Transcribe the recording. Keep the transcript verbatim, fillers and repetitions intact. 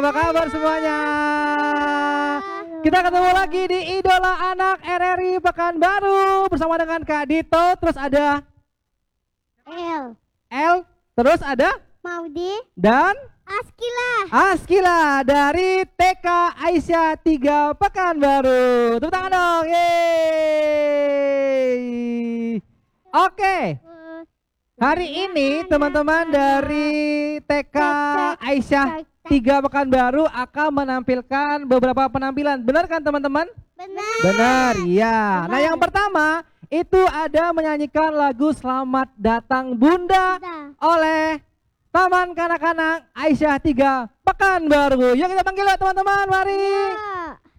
apa kabar semuanya? Kita ketemu lagi di Idola Anak R R I Pekanbaru bersama dengan Kak Dito, terus ada El, El, terus ada Maudi, dan Askila. Askila dari T K Aisyah tiga Pekanbaru. Tepuk tangan dong. Yeay. Oke. Hari ini teman-teman dari T K Aisyah tiga Pekanbaru akan menampilkan beberapa penampilan. Benar kan teman-teman? Benar. Benar, iya. Nah yang pertama itu ada menyanyikan lagu Selamat Datang Bunda oleh Taman Kanak-Kanak Aisyah tiga Pekanbaru. Yuk kita panggil ya teman-teman, mari. Ya.